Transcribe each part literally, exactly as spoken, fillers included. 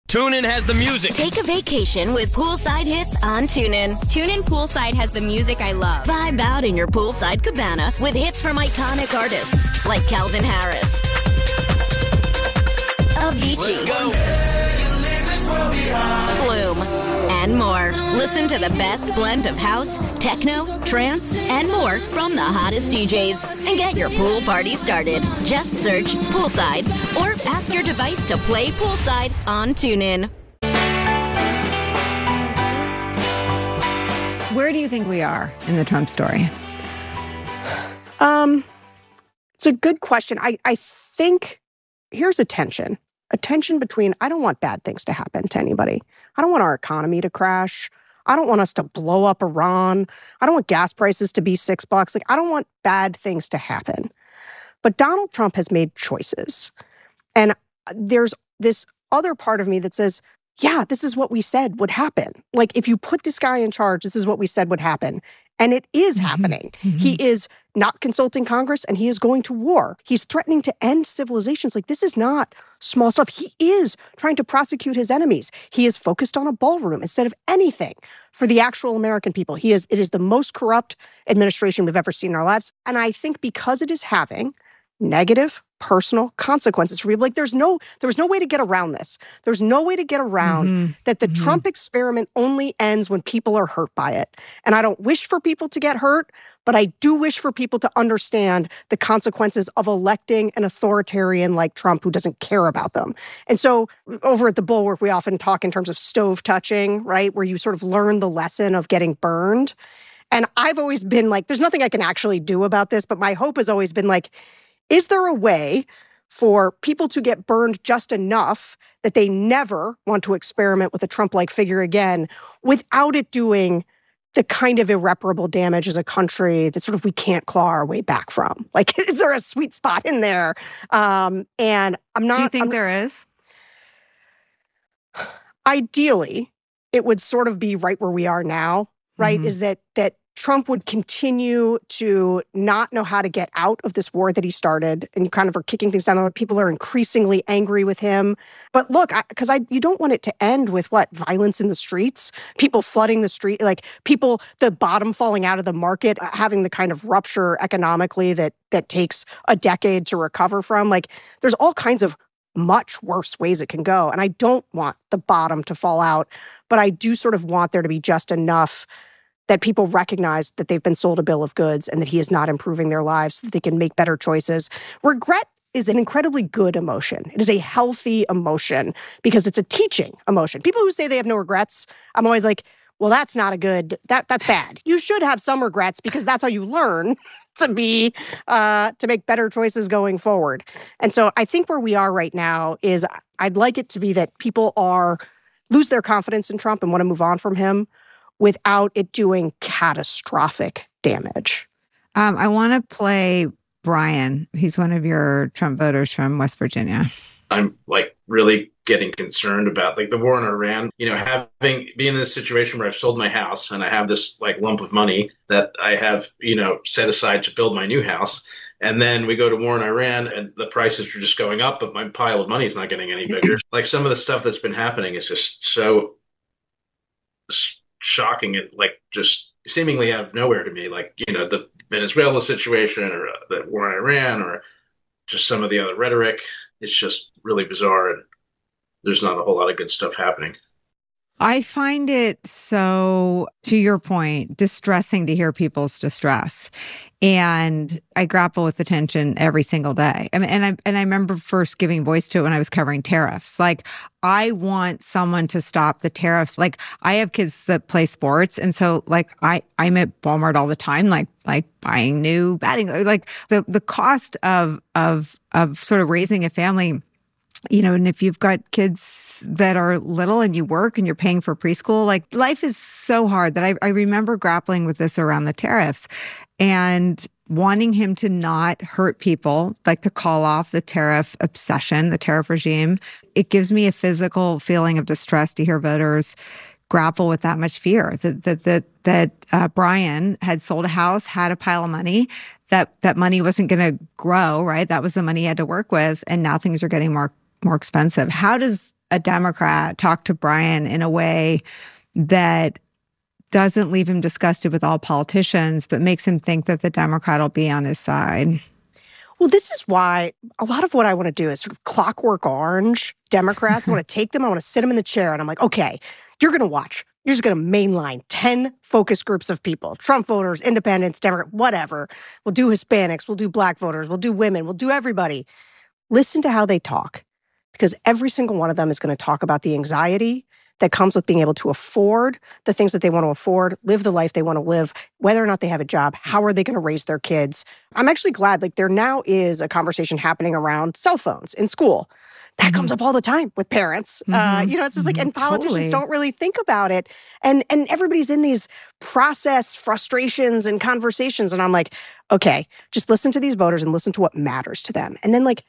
TuneIn has the music. Take a vacation with poolside hits on TuneIn. TuneIn Poolside has the music I love. Vibe out in your poolside cabana with hits from iconic artists like Calvin Harris, Avicii, Let's go. Flume, and more. Listen to the best blend of house, techno, trance, and more from the hottest D Js. And get your pool party started. Just search Poolside or ask your device to play Poolside on TuneIn. Where do you think we are in the Trump story? Um, it's a good question. I, I think here's a tension. A tension between, I don't want bad things to happen to anybody. I don't want our economy to crash. I don't want us to blow up Iran. I don't want gas prices to be six bucks. Like, I don't want bad things to happen. But Donald Trump has made choices. And there's this other part of me that says, yeah, this is what we said would happen. Like, if you put this guy in charge, this is what we said would happen. And it is mm-hmm. happening. Mm-hmm. He is not consulting Congress, and he is going to war. He's threatening to end civilizations. Like, this is not small stuff. He is trying to prosecute his enemies. He is focused on a ballroom instead of anything for the actual American people. He is. It is the most corrupt administration we've ever seen in our lives. And I think because it is having negative personal consequences for people. Like, there's no, there was no way to get around this. There's no way to get around mm-hmm. that the mm-hmm. Trump experiment only ends when people are hurt by it. And I don't wish for people to get hurt, but I do wish for people to understand the consequences of electing an authoritarian like Trump who doesn't care about them. And so over at the Bulwark, we often talk in terms of stove touching, right? Where you sort of learn the lesson of getting burned. And I've always been like, there's nothing I can actually do about this, but my hope has always been like, is there a way for people to get burned just enough that they never want to experiment with a Trump-like figure again without it doing the kind of irreparable damage as a country that sort of we can't claw our way back from? Like, is there a sweet spot in there? Um, and I'm not... Do you think I'm, there is? Ideally, it would sort of be right where we are now, right? Mm-hmm. Is that that Trump would continue to not know how to get out of this war that he started, and you kind of are kicking things down the road. People are increasingly angry with him. But look, because I, I, you don't want it to end with what? Violence in the streets, people flooding the street, like people, the bottom falling out of the market, having the kind of rupture economically that that takes a decade to recover from. Like, there's all kinds of much worse ways it can go. And I don't want the bottom to fall out, but I do sort of want there to be just enough that people recognize that they've been sold a bill of goods and that he is not improving their lives so that they can make better choices. Regret is an incredibly good emotion. It is a healthy emotion because it's a teaching emotion. People who say they have no regrets, I'm always like, well, that's not a good, that that's bad. You should have some regrets because that's how you learn to be, uh, to make better choices going forward. And so I think where we are right now is I'd like it to be that people are, lose their confidence in Trump and want to move on from him without it doing catastrophic damage. Um, I want to play Brian. He's one of your Trump voters from West Virginia. I'm like really getting concerned about like the war in Iran, you know, having being in this situation where I've sold my house and I have this like lump of money that I have, you know, set aside to build my new house. And then we go to war in Iran and the prices are just going up, but my pile of money is not getting any bigger. Like, some of the stuff that's been happening is just so shocking and like just seemingly out of nowhere to me. Like, you know, the Venezuela situation or uh, the war in Iran or just some of the other rhetoric. It's just really bizarre, and there's not a whole lot of good stuff happening. I find it so, to your point, distressing to hear people's distress. And I grapple with the tension every single day. I mean, and I and I remember first giving voice to it when I was covering tariffs. Like, I want someone to stop the tariffs. Like, I have kids that play sports, and so like I I'm at Walmart all the time, like like buying new batting. Like the the cost of of of sort of raising a family. You know, and if you've got kids that are little and you work and you're paying for preschool, like, life is so hard that I, I remember grappling with this around the tariffs and wanting him to not hurt people, like to call off the tariff obsession, the tariff regime. It gives me a physical feeling of distress to hear voters grapple with that much fear that that that, that uh, Brian had sold a house, had a pile of money, that that money wasn't going to grow, right? That was the money he had to work with, and now things are getting more more expensive. How does a Democrat talk to Brian in a way that doesn't leave him disgusted with all politicians, but makes him think that the Democrat will be on his side. Well, this is why a lot of what I want to do is sort of Clockwork Orange Democrats. I want to take them, I want to sit them in the chair, and I'm like, okay, you're going to watch. You're just going to mainline ten focus groups of people, Trump voters, independents, Democrat, whatever. We'll do Hispanics, we'll do Black voters, we'll do women, we'll do everybody. Listen to how they talk, because every single one of them is going to talk about the anxiety that comes with being able to afford the things that they want to afford, live the life they want to live, whether or not they have a job, how are they going to raise their kids. I'm actually glad, like, there now is a conversation happening around cell phones in school. That comes up all the time with parents. Mm-hmm. Uh, you know, it's just like, and politicians totally. don't really think about it. And and everybody's in these process frustrations and conversations. And I'm like, okay, just listen to these voters and listen to what matters to them. And then, like,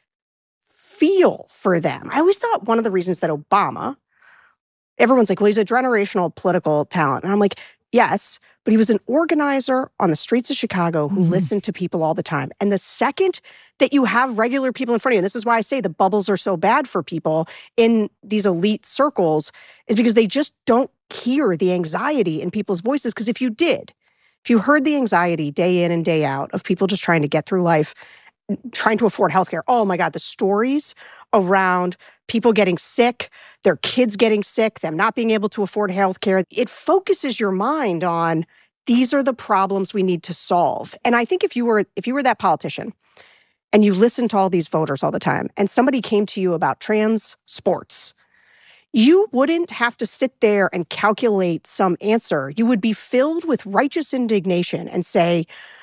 feel for them. I always thought one of the reasons that Obama, everyone's like, well, he's a generational political talent. And I'm like, yes, but he was an organizer on the streets of Chicago who mm-hmm. listened to people all the time. And the second that you have regular people in front of you, and this is why I say the bubbles are so bad for people in these elite circles, is because they just don't hear the anxiety in people's voices. Because if you did, if you heard the anxiety day in and day out of people just trying to get through life, trying to afford healthcare, oh my God, the stories around people getting sick, their kids getting sick, them not being able to afford healthcare, it focuses your mind on these are the problems we need to solve. And I think if you were if you were that politician and you listened to all these voters all the time and somebody came to you about trans sports, you wouldn't have to sit there and calculate some answer. You would be filled with righteous indignation and say,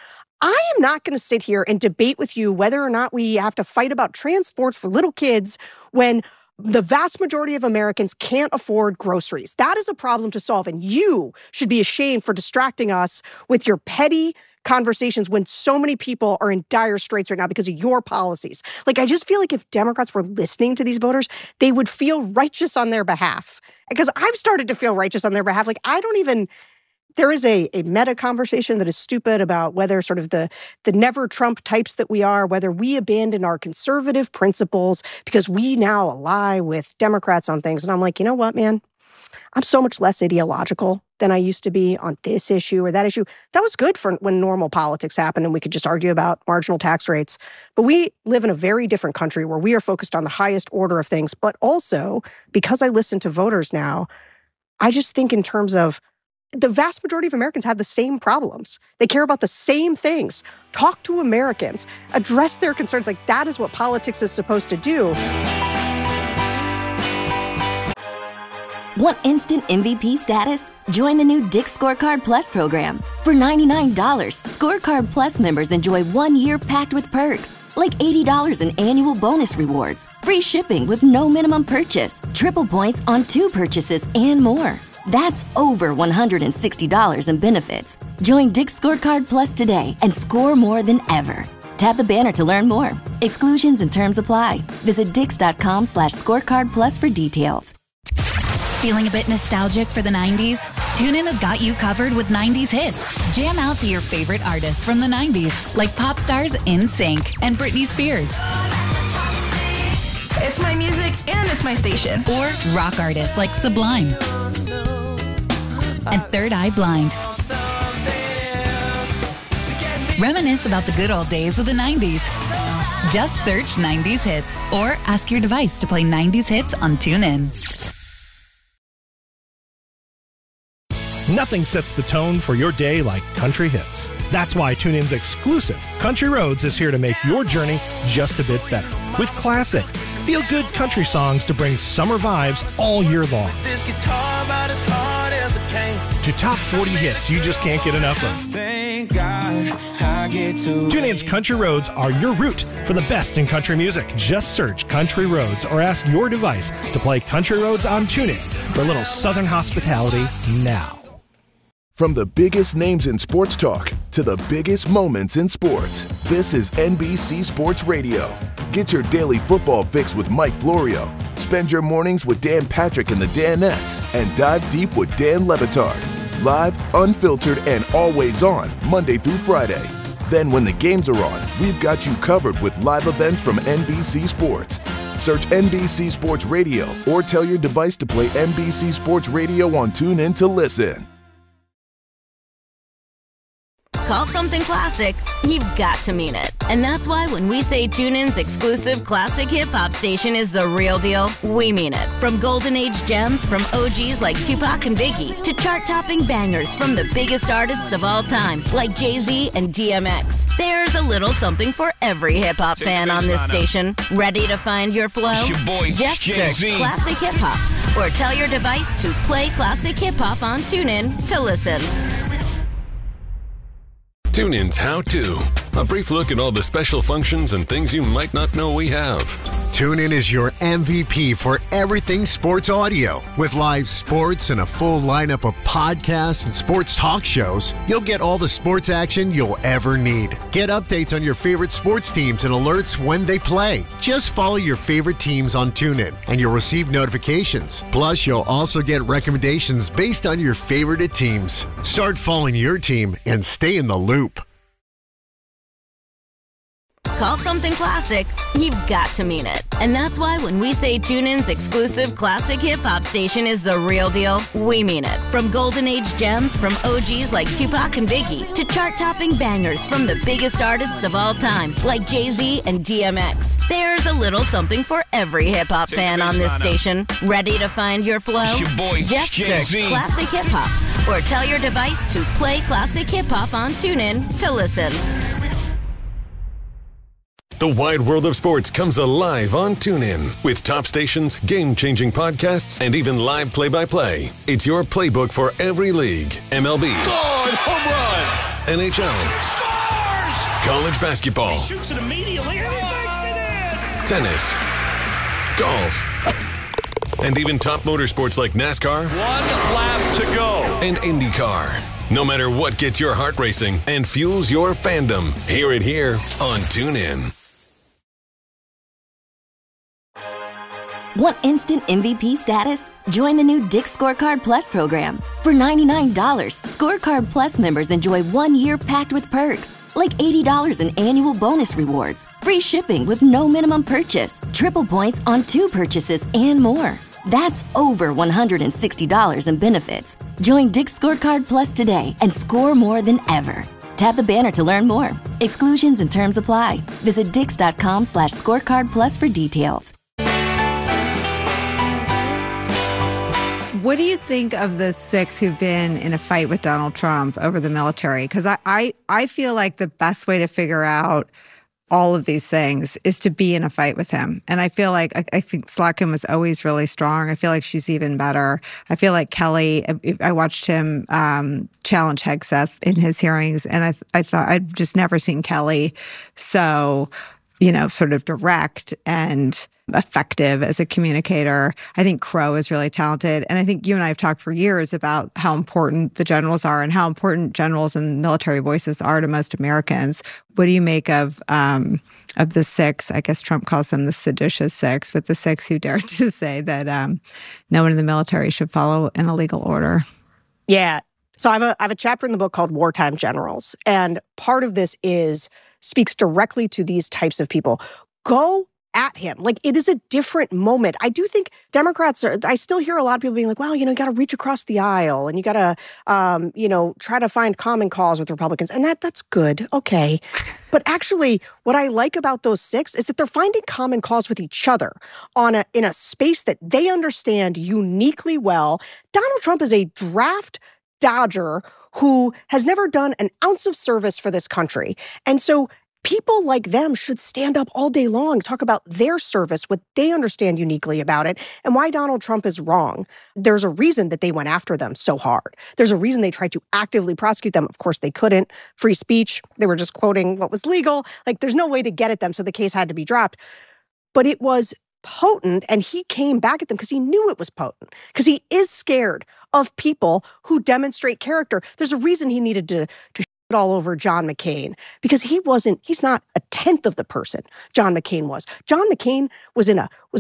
I am not going to sit here and debate with you whether or not we have to fight about trans sports for little kids when the vast majority of Americans can't afford groceries. That is a problem to solve, and you should be ashamed for distracting us with your petty conversations when so many people are in dire straits right now because of your policies. Like, I just feel like if Democrats were listening to these voters, they would feel righteous on their behalf. Because I've started to feel righteous on their behalf. Like, I don't even... There is a, a meta conversation that is stupid about whether sort of the, the never Trump types that we are, whether we abandon our conservative principles because we now ally with Democrats on things. And I'm like, you know what, man? I'm so much less ideological than I used to be on this issue or that issue. That was good for when normal politics happened and we could just argue about marginal tax rates. But we live in a very different country where we are focused on the highest order of things. But also, because I listen to voters now, I just think in terms of the vast majority of Americans have the same problems. They care about the same things. Talk to Americans. Address their concerns. Like, that is what politics is supposed to do. Want instant M V P status? Join the new Dick's Scorecard Plus program. For ninety-nine dollars, Scorecard Plus members enjoy one year packed with perks, like eighty dollars in annual bonus rewards, free shipping with no minimum purchase, triple points on two purchases, and more. That's over one hundred sixty dollars in benefits. Join Dick's Scorecard Plus today and score more than ever. Tap the banner to learn more. Exclusions and terms apply. Visit dix.com slash scorecard plus for details. Feeling a bit nostalgic for the nineties? TuneIn has got you covered with nineties hits. Jam out to your favorite artists from the nineties, like pop stars N Sync and Britney Spears. It's my music and it's my station. Or rock artists like Sublime and Third Eye Blind. Reminisce about the good old days of the nineties. Just search nineties hits or ask your device to play nineties hits on TuneIn. Nothing sets the tone for your day like country hits. That's why TuneIn's exclusive Country Roads is here to make your journey just a bit better. With classic, feel-good country songs to bring summer vibes all year long. This guitar about as hard as it can. To top forty hits you just can't get enough of. Thank God I get to TuneIn's Country Roads are your route for the best in country music. Just search Country Roads or ask your device to play Country Roads on TuneIn for a little Southern hospitality now. From the biggest names in sports talk to the biggest moments in sports, this is N B C Sports Radio. Get your daily football fix with Mike Florio. Spend your mornings with Dan Patrick and the Danettes, and dive deep with Dan Le Batard. Live, unfiltered, and always on, Monday through Friday. Then when the games are on, we've got you covered with live events from N B C Sports. Search N B C Sports Radio or tell your device to play N B C Sports Radio on TuneIn to listen. Call something classic, you've got to mean it. And that's why when we say TuneIn's exclusive classic hip-hop station is the real deal, we mean it. From golden age gems from O Gs like Tupac and Biggie to chart-topping bangers from the biggest artists of all time like Jay-Z and D M X. There's a little something for every hip-hop fan on this station. Ready to find your flow? Your boy, Just search Jay-Z. Classic Hip Hop or tell your device to play Classic Hip Hop on TuneIn to listen. TuneIn's How To. A brief look at all the special functions and things you might not know we have. TuneIn is your M V P for everything sports audio. With live sports and a full lineup of podcasts and sports talk shows, you'll get all the sports action you'll ever need. Get updates on your favorite sports teams and alerts when they play. Just follow your favorite teams on TuneIn and you'll receive notifications. Plus, you'll also get recommendations based on your favorite teams. Start following your team and stay in the loop. Call something classic, you've got to mean it. And that's why when we say TuneIn's exclusive classic hip-hop station is the real deal, we mean it. From golden age gems from O Gs like Tupac and Biggie to chart-topping bangers from the biggest artists of all time like Jay-Z and D M X. There's a little something for every hip-hop fan on this station. Ready to find your flow? Your boy, Just Jay-Z. search Classic Hip Hop or tell your device to play Classic Hip Hop on TuneIn to listen. The wide world of sports comes alive on TuneIn with top stations, game-changing podcasts, and even live play-by-play. It's your playbook for every league. M L B. God, home run! N H L. Scores! College basketball. He shoots it immediately and he makes it in! Tennis. Golf. And even top motorsports like NASCAR. One lap to go. And IndyCar. No matter what gets your heart racing and fuels your fandom, hear it here on TuneIn. Want instant M V P status? Join the new Dick's Scorecard Plus program. For ninety-nine dollars, Scorecard Plus members enjoy one year packed with perks, like eighty dollars in annual bonus rewards, free shipping with no minimum purchase, triple points on two purchases, and more. That's over one hundred sixty dollars in benefits. Join Dick's Scorecard Plus today and score more than ever. Tap the banner to learn more. Exclusions and terms apply. Visit dix.com slash scorecard plus for details. What do you think of the six who've been in a fight with Donald Trump over the military? Because I, I, I feel like the best way to figure out all of these things is to be in a fight with him. And I feel like, I, I think Slotkin was always really strong. I feel like she's even better. I feel like Kelly, I, I watched him um, challenge Hegseth in his hearings, and I, I thought I'd just never seen Kelly so, you know, sort of direct and effective as a communicator. I think Crow is really talented. And I think you and I have talked for years about how important the generals are and how important generals and military voices are to most Americans. What do you make of um, of the six? I guess Trump calls them the seditious six, but the six who dared to say that um, no one in the military should follow an illegal order. Yeah. So I have a I have a chapter in the book called Wartime Generals. And part of this is speaks directly to these types of people. Go at him. Like, it is a different moment. I do think Democrats are, I still hear a lot of people being like, well, you know, you got to reach across the aisle and you got to, um, you know, try to find common cause with Republicans. And that that's good. Okay. But actually, what I like about those six is that they're finding common cause with each other on a in a space that they understand uniquely well. Donald Trump is a draft dodger who has never done an ounce of service for this country. And so people like them should stand up all day long, talk about their service, what they understand uniquely about it, and why Donald Trump is wrong. There's a reason that they went after them so hard. There's a reason they tried to actively prosecute them. Of course, they couldn't. Free speech. They were just quoting what was legal. Like, there's no way to get at them, so the case had to be dropped. But it was potent, and he came back at them because he knew it was potent, because he is scared of people who demonstrate character. There's a reason he needed to, to shit all over John McCain, because he wasn't, he's not a tenth of the person John McCain was. John McCain was in a was in a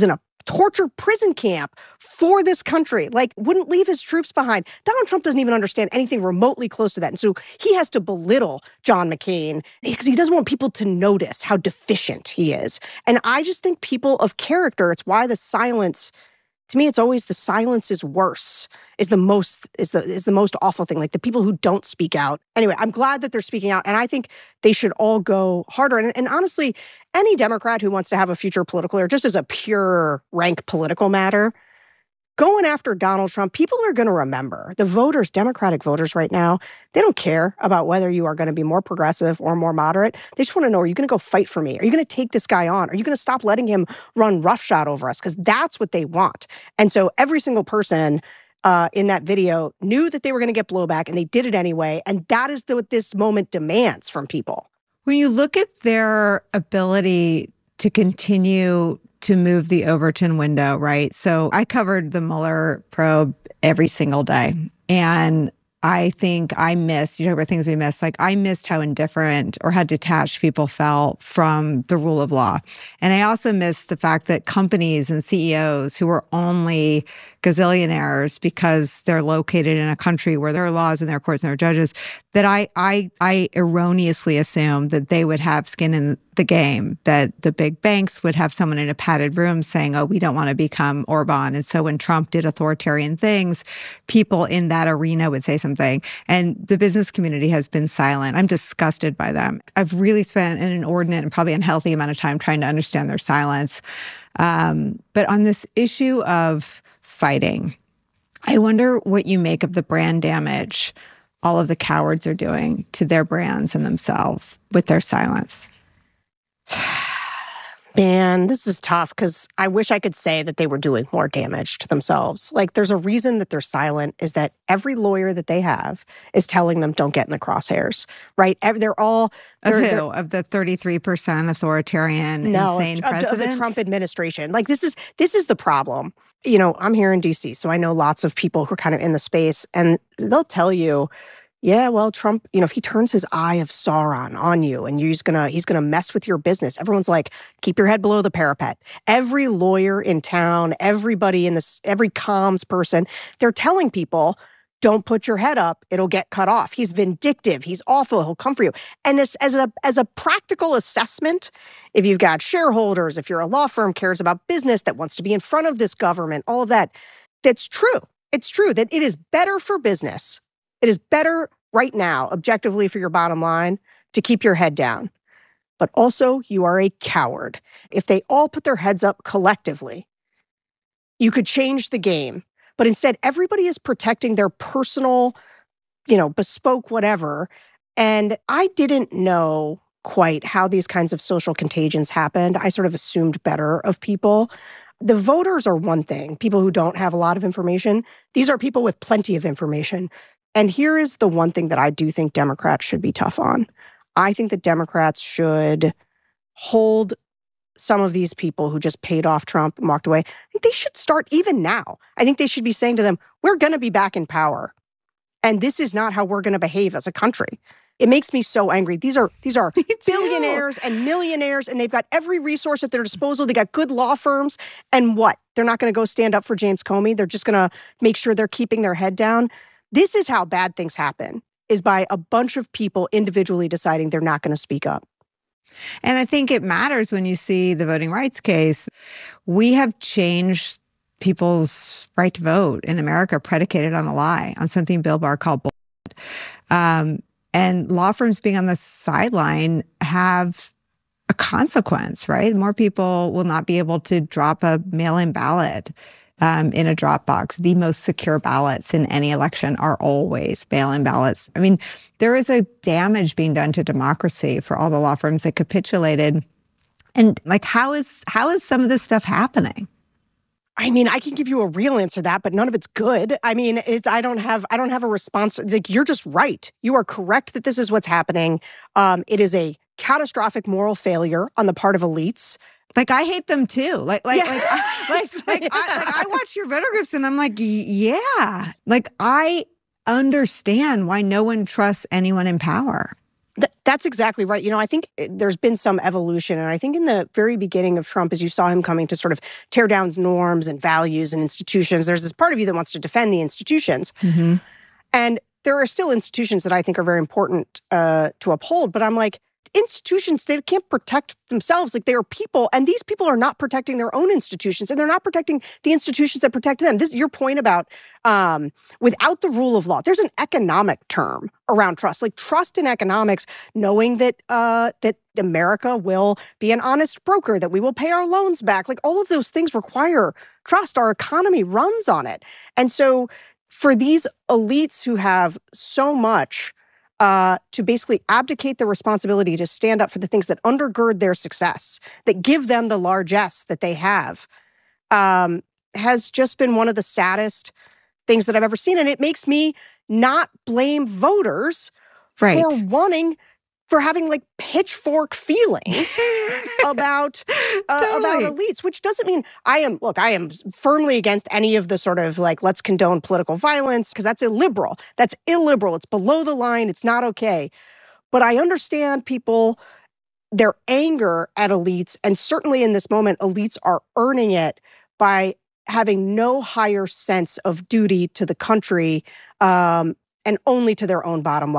torture prison camp for this country, like wouldn't leave his troops behind. Donald Trump doesn't even understand anything remotely close to that. And so he has to belittle John McCain because he doesn't want people to notice how deficient he is. And I just think people of character, it's why the silence, to me, it's always the silence is worse, is the most is the is the most awful thing. Like the people who don't speak out. Anyway, I'm glad that they're speaking out, and I think they should all go harder. And, and honestly, any Democrat who wants to have a future political career, just as a pure rank political matter, going after Donald Trump, people are going to remember. The voters, Democratic voters right now, they don't care about whether you are going to be more progressive or more moderate. They just want to know, are you going to go fight for me? Are you going to take this guy on? Are you going to stop letting him run roughshod over us? Because that's what they want. And so every single person uh, in that video knew that they were going to get blowback, and they did it anyway. And that is the, what this moment demands from people. When you look at their ability to continue to move the Overton window, right? So I covered the Mueller probe every single day. And I think I missed, you talk about things we missed, like I missed how indifferent or how detached people felt from the rule of law. And I also missed the fact that companies and C E Os who were only gazillionaires because they're located in a country where there are laws and there are courts and there are judges, that I I I erroneously assumed that they would have skin in the game, that the big banks would have someone in a padded room saying, oh, we don't want to become Orban. And so when Trump did authoritarian things, people in that arena would say something. And the business community has been silent. I'm disgusted by them. I've really spent an inordinate and probably unhealthy amount of time trying to understand their silence. Um, but on this issue of fighting, I wonder what you make of the brand damage all of the cowards are doing to their brands and themselves with their silence. Man, this is tough because I wish I could say that they were doing more damage to themselves. Like, there's a reason that they're silent, is that every lawyer that they have is telling them don't get in the crosshairs, right? They're all... They're, of who? They're, of the thirty-three percent authoritarian, no, insane of, president? of the Trump administration. Like, this is this is the problem. You know, I'm here in D C, so I know lots of people who are kind of in the space, and they'll tell you, yeah, well, Trump, you know, if he turns his eye of Sauron on you and he's gonna he's gonna mess with your business, everyone's like, keep your head below the parapet. Every lawyer in town, everybody in this, every comms person, they're telling people, don't put your head up, it'll get cut off. He's vindictive, he's awful, he'll come for you. And this, as a as a practical assessment, if you've got shareholders, if you're a law firm cares about business that wants to be in front of this government, all of that, that's true. It's true that it is better for business. It is better right now, objectively, for your bottom line, to keep your head down. But also, you are a coward. If they all put their heads up collectively, you could change the game. But instead, everybody is protecting their personal, you know, bespoke whatever. And I didn't know quite how these kinds of social contagions happened. I sort of assumed better of people. The voters are one thing, people who don't have a lot of information. These are people with plenty of information. And here is the one thing that I do think Democrats should be tough on. I think that Democrats should hold some of these people who just paid off Trump and walked away. I think they should start even now. I think they should be saying to them, we're going to be back in power. And this is not how we're going to behave as a country. It makes me so angry. These are these are billionaires and millionaires, and they've got every resource at their disposal. They got good law firms. And what? They're not going to go stand up for James Comey. They're just going to make sure they're keeping their head down. This is how bad things happen, is by a bunch of people individually deciding they're not going to speak up. And I think it matters when you see the voting rights case. We have changed people's right to vote in America predicated on a lie, on something Bill Barr called bullshit. Um, and law firms being on the sideline have a consequence, right? More people will not be able to drop a mail-in ballot Um, in a drop box. The most secure ballots in any election are always mail-in ballots. I mean, there is a damage being done to democracy for all the law firms that capitulated. And like, how is how is some of this stuff happening? I mean, I can give you a real answer to that, but none of it's good. I mean, it's I don't have I don't have a response. Like, you're just right. You are correct that this is what's happening. Um, it is a catastrophic moral failure on the part of elites. Like, I hate them too. Like, like, yes. like, I, like, like, I, like, I watch your voter groups and I'm like, yeah. Like, I understand why no one trusts anyone in power. Th- that's exactly right. You know, I think there's been some evolution. And I think in the very beginning of Trump, as you saw him coming to sort of tear down norms and values and institutions, there's this part of you that wants to defend the institutions. Mm-hmm. And there are still institutions that I think are very important uh, to uphold. But I'm like, institutions, they can't protect themselves. Like, they are people, and these people are not protecting their own institutions, and they're not protecting the institutions that protect them. This is your point about um, without the rule of law. There's an economic term around trust, like trust in economics, knowing that uh, that America will be an honest broker, that we will pay our loans back. Like, all of those things require trust. Our economy runs on it. And so for these elites who have so much Uh, to basically abdicate the responsibility to stand up for the things that undergird their success, that give them the largesse that they have, um, has just been one of the saddest things that I've ever seen. And it makes me not blame voters right. for wanting, for having like pitchfork feelings about uh, totally. about elites, which doesn't mean I am, look, I am firmly against any of the sort of like, let's condone political violence, because that's illiberal. That's illiberal. It's below the line. It's not okay. But I understand people, their anger at elites, and certainly in this moment, elites are earning it by having no higher sense of duty to the country um, and only to their own bottom line.